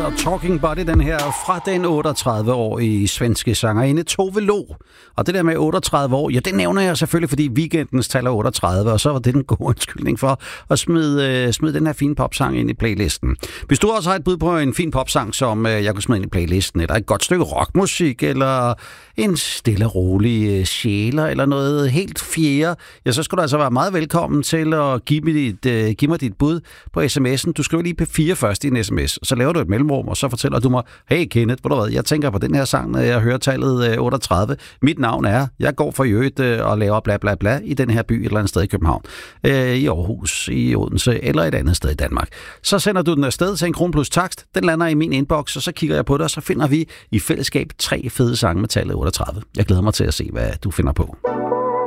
og Talking Body, den her fra den 38-årige svenske sangerinde Tove Lo. Og det der med 38 år, ja, det nævner jeg selvfølgelig, fordi weekendens taler 38, og så var det den gode undskyldning for at smide den her fine popsang ind i playlisten. Hvis du også har et bud på en fin popsang, som jeg kunne smide ind i playlisten, eller et godt stykke rockmusik, eller en stille og rolig sjæler, eller noget helt fjerde, ja, så skulle du altså være meget velkommen til at give mig dit bud på sms'en. Du skriver lige P4 først i en sms, så laver du et mellemrum, og så fortæller du mig, hey Kenneth, ved du hvad, jeg tænker på den her sang, når jeg hører tallet 38. Mit navn er, jeg går for øvrigt og laver bla bla bla i den her by et eller andet sted i København, i Aarhus, i Odense eller et andet sted i Danmark. Så sender du den afsted til 1 krone plus takst, den lander i min inbox, og så kigger jeg på det, og så finder vi i fællesskab 3 fede sange med tallet 38. Jeg glæder mig til at se, hvad du finder på.